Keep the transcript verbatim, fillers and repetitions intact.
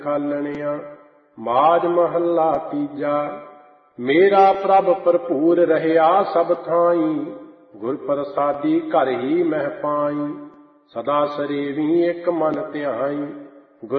ਖਾਲਣਿਆ। ਮਾਝ ਮਹੱਲਾ ਤੀਜਾ। ਮੇਰਾ ਪ੍ਰਭ ਭਰਪੂਰ ਰਹਿਆ ਸਭ ਥਾਈਂ, ਗੁਰ ਪ੍ਰਸਾਦੀ ਘਰ ਹੀ ਮਹਿ ਪਾਈ। ਸਦਾ ਸਰੇਵੀ ਇੱਕ ਮਨ ਧਿਆਈ,